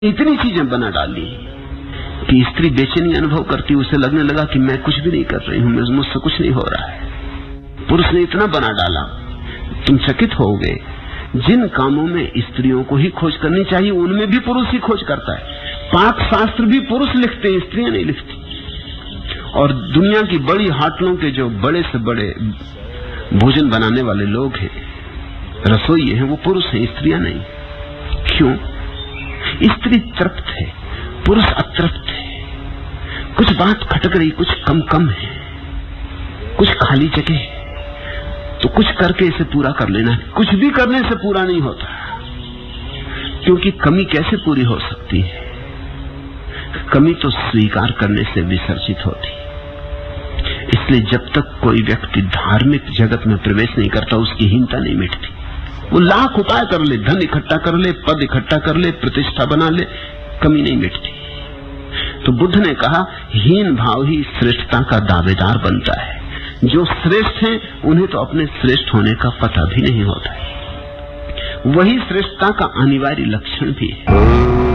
इतनी चीजें बना डाली कि स्त्री बेचैनी अनुभव करती, उसे लगने लगा कि मैं कुछ भी नहीं कर रही हूं, मुझसे कुछ नहीं हो रहा है। पुरुष ने इतना बना डाला, तुम चकित होगे। जिन कामों में स्त्रियों को ही खोज करनी चाहिए उनमें भी पुरुष ही खोज करता है। पाक शास्त्र भी पुरुष लिखते हैं, स्त्रियां नहीं लिखती। और दुनिया की बड़ी होटलों के जो बड़े से बड़े भोजन बनाने वाले लोग हैं, रसोई हैं, वो पुरुष हैं, स्त्रियां नहीं। क्यों? स्त्री तृप्त है, पुरुष अतृप्त है। कुछ बात खटक रही, कुछ कम है, कुछ खाली जगह है, तो कुछ करके इसे पूरा कर लेना। कुछ भी करने से पूरा नहीं होता, क्योंकि कमी कैसे पूरी हो सकती है? कमी तो स्वीकार करने से विसर्जित होती। इसलिए जब तक कोई व्यक्ति धार्मिक जगत में प्रवेश नहीं करता, उसकी हीनता नहीं मिटती। वो लाख उपाय कर ले, धन इकट्ठा कर ले, पद इकट्ठा कर ले, प्रतिष्ठा बना ले, कमी नहीं मिटती। तो बुद्ध ने कहा, हीन भाव ही श्रेष्ठता का दावेदार बनता है। जो श्रेष्ठ हैं उन्हें तो अपने श्रेष्ठ होने का पता भी नहीं होता है। वही श्रेष्ठता का अनिवार्य लक्षण भी है।